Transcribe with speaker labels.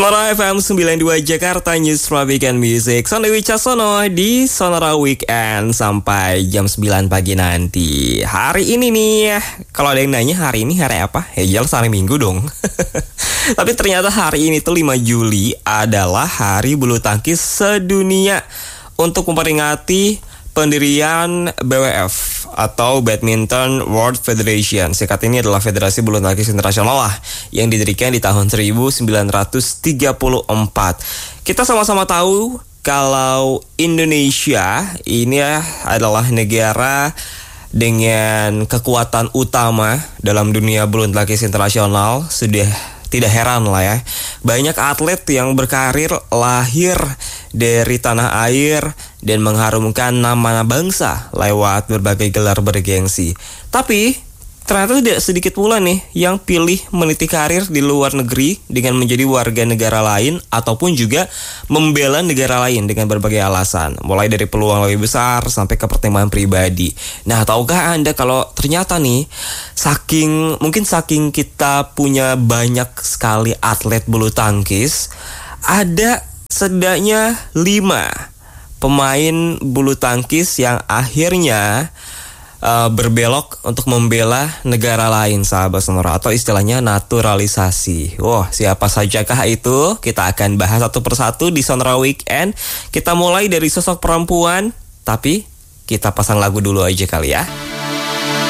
Speaker 1: Sonora FM 92 Jakarta News Weekend Music. Sonny Wicaksono di Sonora Weekend sampai jam 9 pagi nanti. Hari ini nih, kalau ada yang nanya hari ini hari apa? Jelas hari Minggu dong. Tapi ternyata hari ini tuh 5 Juli adalah Hari Bulu Tangkis Sedunia untuk memperingati pendirian BWF atau Badminton World Federation. Singkat ini adalah Federasi Bulu Tangkis Internasional lah, yang didirikan di tahun 1934. Kita sama-sama tahu kalau Indonesia ini adalah negara dengan kekuatan utama dalam dunia bulu tangkis internasional. Sudah tidak heran lah ya, banyak atlet yang berkarir lahir dari tanah air dan mengharumkan nama bangsa lewat berbagai gelar bergengsi. Tapi ternyata tidak sedikit pula nih yang pilih meniti karir di luar negeri dengan menjadi warga negara lain ataupun juga membela negara lain dengan berbagai alasan, mulai dari peluang lebih besar sampai ke pertimbangan pribadi. Nah, tahukah Anda kalau ternyata nih saking kita punya banyak sekali atlet bulu tangkis, ada setidaknya 5 pemain bulu tangkis yang akhirnya berbelok untuk membela negara lain, sahabat Sonora, atau istilahnya naturalisasi. Wah, siapa sajakah itu? Kita akan bahas satu persatu di Sonora Weekend. Kita mulai dari sosok perempuan, tapi kita pasang lagu dulu aja kali ya.